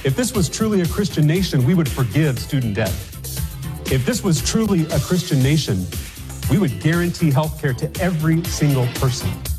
If this was truly a Christian nation, we would forgive student debt. If this was truly a Christian nation, we would guarantee health care to every single person.